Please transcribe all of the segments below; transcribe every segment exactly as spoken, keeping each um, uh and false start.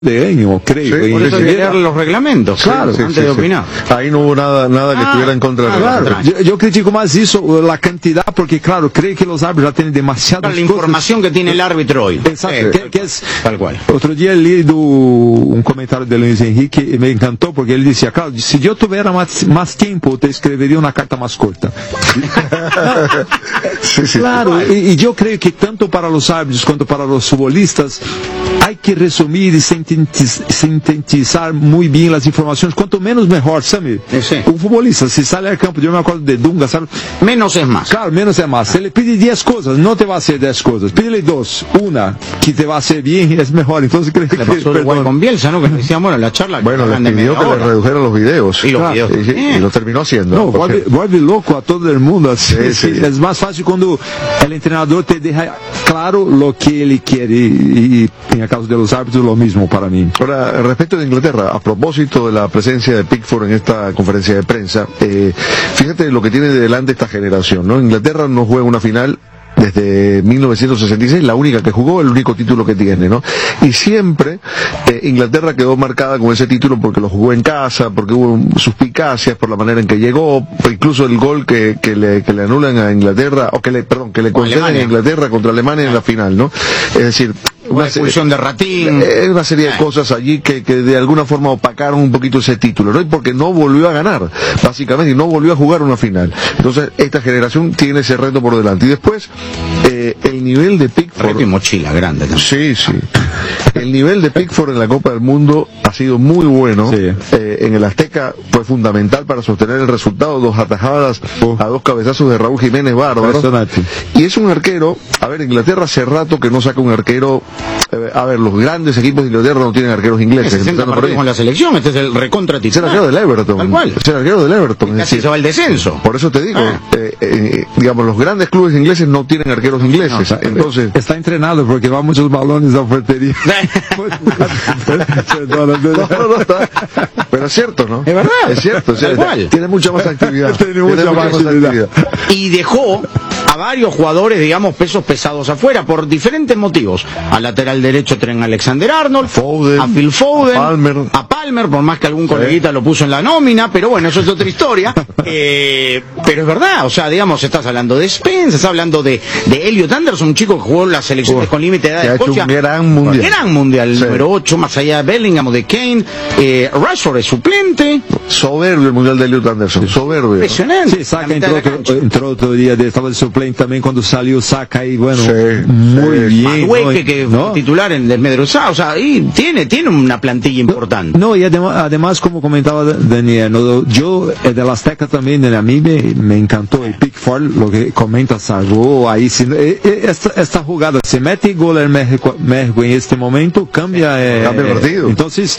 año, creo. Sí, por eso hay que leer los reglamentos, claro, sí, antes sí, de opinar. Sí. Ahí no hubo nada, nada que ah, estuviera en contra de claro. Claro. Yo, yo critico más eso, la cantidad, porque claro, creo que los árbitros ya tienen demasiadas la cosas. información que tiene el árbitro hoy. Exacto, eh, que, que es, tal cual. Otro día leí un comentario de Luis Enrique y me encantó porque él decía, claro, si yo tuviera más, más tiempo, te escribiría una carta más corta. sí, sí, claro, y, y yo creo que tanto para los árbitros como para los futbolistas hay que resumir y sintetizar muy bien las informaciones, cuanto menos mejor, ¿sabe? Sí. Un futbolista, si sale al campo, yo me acuerdo de Dunga, ¿sabe? Menos es más. Claro, menos es más. Se le pide diez cosas, no te va a hacer diez cosas. Pídele dos, una que te va a hacer bien, es mejor. Entonces creo que... Le pasó igual con Bielsa, ¿no? Que decíamos, bueno, la charla... Bueno, le pidió que le redujeran los videos. Y los claro. videos. Y, y, y lo terminó haciendo. No, vuelve, vuelve loco a todo el mundo. Así, sí, sí, sí. Es más fácil cuando el entrenador te deja claro lo que él quiere y, y en el caso de los árbitros lo mismo para mí. Ahora, respecto de Inglaterra, a propósito de la presencia de Pickford en esta conferencia de prensa, eh, fíjate lo que tiene de delante esta generación, ¿no? Inglaterra no juega una final desde mil novecientos sesenta y seis, la única que jugó, el único título que tiene, ¿no? Y siempre eh, Inglaterra quedó marcada con ese título porque lo jugó en casa, porque hubo suspicacias por la manera en que llegó, incluso el gol que, que, le, que le anulan a Inglaterra, o que le, perdón, que le conceden a Inglaterra contra Alemania en la final, ¿no? Es decir, una expulsión de Ratín, eh, una serie de cosas allí que, que de alguna forma opacaron un poquito ese título, ¿no? Y porque no volvió a ganar, básicamente, y no volvió a jugar una final. Entonces, esta generación tiene ese reto por delante. Y después, eh, el nivel de Pickford... Reto y mochila grande también. Sí, sí. El nivel de Pickford en la Copa del Mundo ha sido muy bueno. Sí. Eh, en el Azteca fue fundamental para sostener el resultado, dos atajadas uh. a dos cabezazos de Raúl Jiménez bárbaro. Y es un arquero, a ver, Inglaterra hace rato que no saca un arquero. A ver, los grandes equipos de Inglaterra no tienen arqueros ingleses. sesenta partidos con la selección, este es el recontra titular. Es el arquero del Everton. Tal cual. Es el arquero del Everton. Casi decir, se va al descenso. Por eso te digo, ah. eh, eh, digamos, los grandes clubes ingleses no tienen arqueros ingleses. No, entonces está entrenado porque va muchos balones a portería. no, no, no, está. Pero es cierto, ¿no? Es verdad. Es cierto. O sea, tiene mucha más actividad. tiene mucha, tiene mucha más actividad. Y dejó a varios jugadores, digamos, pesos pesados afuera por diferentes motivos. Al lateral derecho Trent Alexander-Arnold, Foden, a Phil Foden, a Palmer. a Palmer, por más que algún sí. coleguita lo puso en la nómina, pero bueno, eso es otra historia. eh, pero es verdad, o sea, digamos, estás hablando de Spence, estás hablando de, de Elliot Anderson, un chico que jugó las selecciones con límite de edad de Escocia. Un gran mundial. Gran mundial, sí. número ocho, más allá de Bellingham o de Kane. Eh, Rashford es suplente. Soberbio el mundial de Elliot Anderson, soberbio. Impresionante. Sí, Saka entró otro, entró otro día, de, estaba de suplente también cuando salió Saka y bueno, sí, muy sí. bien. Madueque, ¿no? que ¿no? titular en Desmedrosá, o sea, ahí tiene, tiene una plantilla importante. No, y además, además como comentaba Daniel, ¿no? Yo eh, del Azteca también, a mí me, me encantó el Pickford, lo que comenta, salvó ahí, si, eh, esta, esta jugada, se mete gol el México, México en este momento, cambia, eh, cambia el partido. Entonces,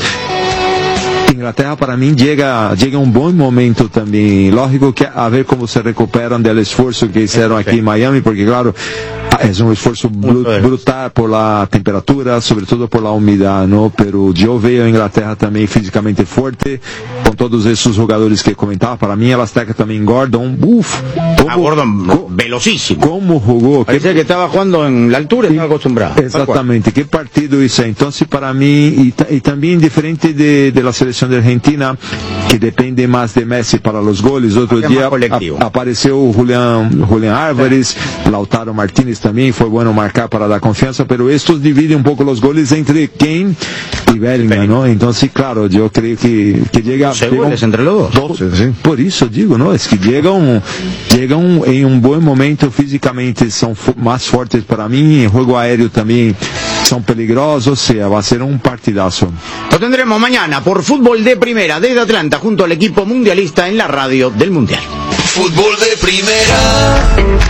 Inglaterra para mí llega llega un buen momento también, lógico que a ver cómo se recuperan del esfuerzo que hicieron aquí en Miami, porque claro, es un esfuerzo br brutal por la temperatura, sobre todo por la humedad, ¿no? Pero yo veo a Inglaterra también físicamente fuerte, con todos esos jugadores que comentaba. Para mí el Azteca también Gordon, uff, a Gordon velocísimo. ¿Cómo jugó? Parece ¿Qué... que estaba jugando en la altura y estaba acostumbrado. Exactamente, qué partido hizo. Entonces para mí, y, y también diferente de, de la selección de Argentina, que depende más de Messi para los goles. Otro Aquí día a, apareció Julián, Julián Álvarez, sí. Lautaro Martínez también, fue bueno marcar para dar confianza, pero estos dividen un poco los goles entre Kane y Bellingham, ¿no? Entonces, claro, yo creo que, que llega... goles entre los dos. Por, sí. por eso digo, ¿no? Es que llega un, llega un, en un buen momento físicamente, son más fuertes para mí, en juego aéreo también son peligrosos, o sea, va a ser un partidazo. Lo tendremos mañana por Fútbol de Primera desde Atlanta junto al equipo mundialista en la radio del Mundial. Fútbol de Primera.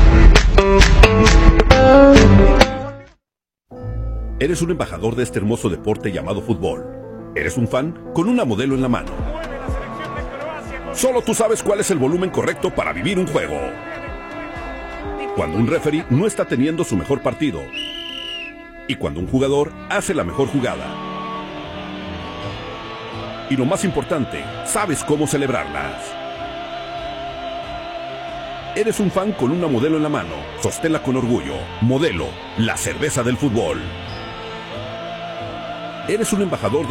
Eres un embajador de este hermoso deporte llamado fútbol. Eres un fan con una modelo en la mano. Solo tú sabes cuál es el volumen correcto para vivir un juego. Cuando un referee no está teniendo su mejor partido. Y cuando un jugador hace la mejor jugada. Y lo más importante, sabes cómo celebrarlas. Eres un fan con una modelo en la mano. Sosténla con orgullo. Modelo, la cerveza del fútbol. ¿Eres un embajador de